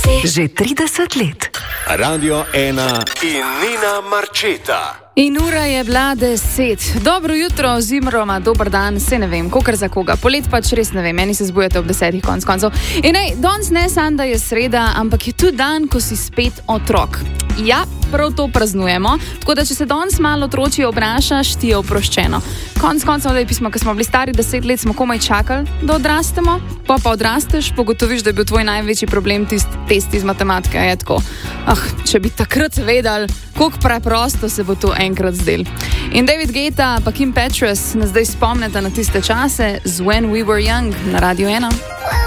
Že 30 let. Radio 1 in Nina Marčeta. In ura je bila 10. Dobro jutro, oziroma dober dan, se ne vem, kokar za koga. Polet pač res ne vem, meni se zbujate ob 10 konc koncev. In danes ne samo, da je sreda, ampak je tudi dan, ko si spet otrok. Ja, prav to praznujemo, tako da če se danes malo otroči obnašaš, ti je oproščeno. Konc koncev, da je pismo, ko smo bili stari 10 let, smo komaj čakali, da odrastemo, pa odrasteš, pogotoviš, da je bil tvoj največji problem test iz matematike. Je tako, če bi takrat vedeli, koliko preprosto se bo to enkrat zdel. In David Guetta pa Kim Petras nas zdaj spomneta na tiste čase z When We Were Young na Radio 1.